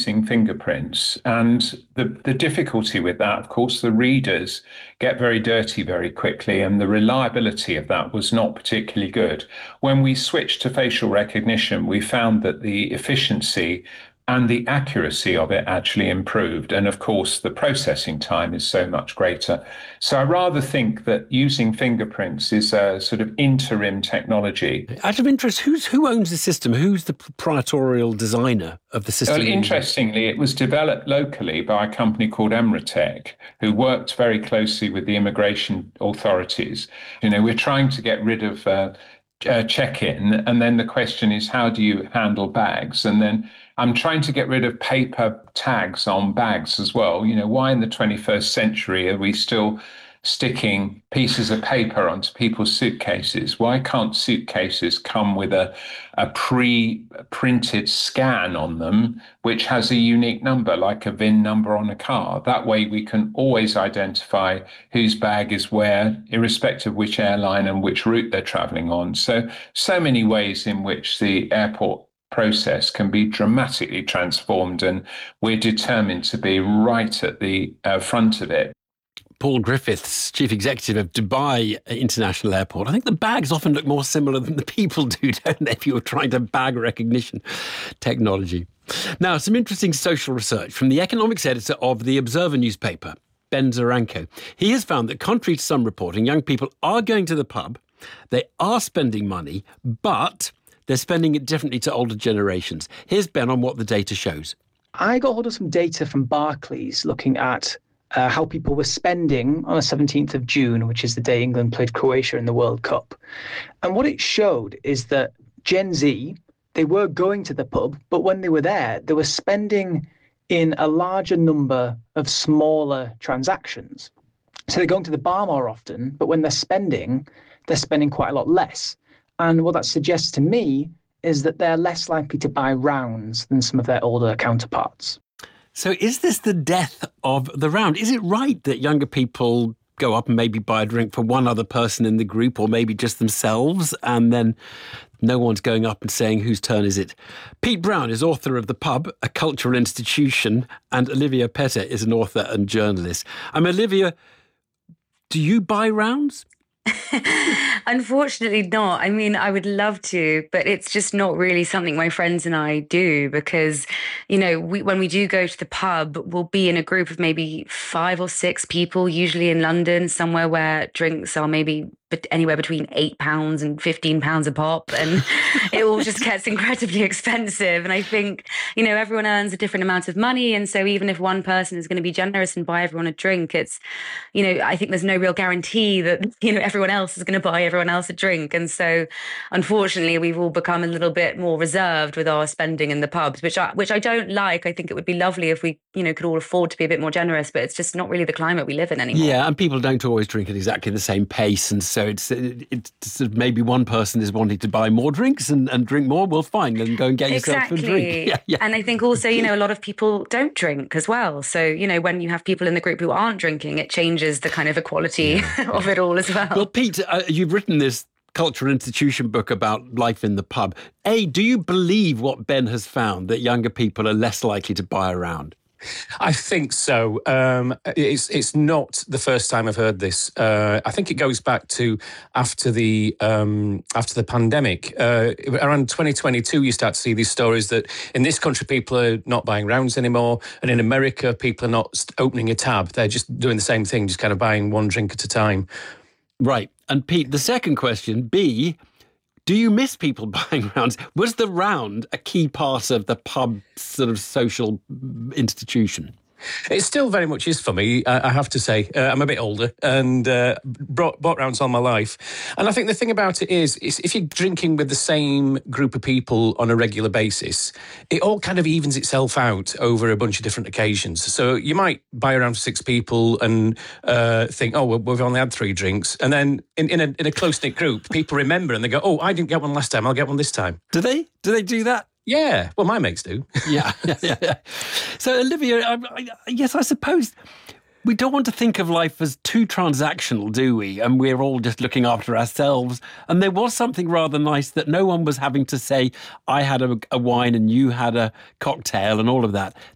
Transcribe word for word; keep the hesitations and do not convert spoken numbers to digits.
using fingerprints. And the, the difficulty with that, of course, the readers get very dirty very quickly, and the reliability of that was not particularly good. When we switched to facial recognition, we found that the efficiency and the accuracy of it actually improved. And of course, the processing time is so much greater. So I rather think that using fingerprints is a sort of interim technology. Out of interest, who's, who owns the system? Who's the proprietorial designer of the system? Well, interestingly, it was developed locally by a company called Emratech, who worked very closely with the immigration authorities. You know, we're trying to get rid of uh, uh, check-in, and then the question is, how do you handle bags? And then I'm trying to get rid of paper tags on bags as well. You know, why in the twenty-first century are we still sticking pieces of paper onto people's suitcases? Why can't suitcases come with a, a pre-printed scan on them, which has a unique number, like a V I N number on a car? That way we can always identify whose bag is where, irrespective of which airline and which route they're traveling on. So, so many ways in which the airport process can be dramatically transformed, and we're determined to be right at the uh, front of it. Paul Griffiths, Chief Executive of Dubai International Airport. I think the bags often look more similar than the people do, don't they, if you were trying to bag recognition technology. Now, some interesting social research from the economics editor of the Observer newspaper, Ben Zaranko. He has found that, contrary to some reporting, young people are going to the pub, they are spending money, but they're spending it differently to older generations. Here's Ben on what the data shows. I got hold of some data from Barclays looking at uh, how people were spending on the seventeenth of June, which is the day England played Croatia in the World Cup. And what it showed is that Gen Z, they were going to the pub, but when they were there, they were spending in a larger number of smaller transactions. So they're going to the bar more often, but when they're spending, they're spending quite a lot less. And what that suggests to me is that they're less likely to buy rounds than some of their older counterparts. So is this the death of the round? Is it right that younger people go up and maybe buy a drink for one other person in the group, or maybe just themselves, and then no one's going up and saying, whose turn is it? Pete Brown is author of The Pub, A Cultural Institution, and Olivia Pettit is an author and journalist. I'm Olivia, do you buy rounds? Unfortunately not. I mean, I would love to, but it's just not really something my friends and I do, because, you know, we, when we do go to the pub, we'll be in a group of maybe five or six people, usually in London, somewhere where drinks are maybe anywhere between eight pounds and fifteen pounds a pop, and it all just gets incredibly expensive. And I think, you know, everyone earns a different amount of money, and so even if one person is going to be generous and buy everyone a drink, it's, you know, I think there's no real guarantee that, you know, everyone else is going to buy everyone else a drink. And so unfortunately we've all become a little bit more reserved with our spending in the pubs, which I, which I don't like. I think it would be lovely if we, you know, could all afford to be a bit more generous, but it's just not really the climate we live in anymore. Yeah, and people don't always drink at exactly the same pace, and so it's it's maybe one person is wanting to buy more drinks and, and drink more. Well, fine, then go and get yourself exactly. a drink. Yeah, yeah. And I think also, you know, a lot of people don't drink as well. So, you know, when you have people in the group who aren't drinking, it changes the kind of equality yeah. of it all as well. Well, Pete, uh, you've written this cultural institution book about life in the pub. A, do you believe what Ben has found, that younger people are less likely to buy a round? I think so. Um, it's it's not the first time I've heard this. Uh, I think it goes back to after the um, after the pandemic. Uh, around twenty twenty-two, you start to see these stories that in this country people are not buying rounds anymore, and in America people are not opening a tab. They're just doing the same thing, just kind of buying one drink at a time. Right. And Pete, the second question, B, do you miss people buying rounds? Was the round a key part of the pub sort of social institution? It still very much is for me, I have to say. Uh, I'm a bit older and uh, brought, bought rounds all my life. And I think the thing about it is, is, if you're drinking with the same group of people on a regular basis, it all kind of evens itself out over a bunch of different occasions. So you might buy a round for six people and uh, think, oh, well, we've only had three drinks. And then in, in a, in a close-knit group, people remember and they go, oh, I didn't get one last time, I'll get one this time. Do they? Do they do that? Yeah, well, my mates do. yeah, yeah, yeah. So, Olivia, I, I, yes, I suppose we don't want to think of life as too transactional, do we? And we're all just looking after ourselves. And there was something rather nice that no one was having to say, I had a, a wine and you had a cocktail and all of that.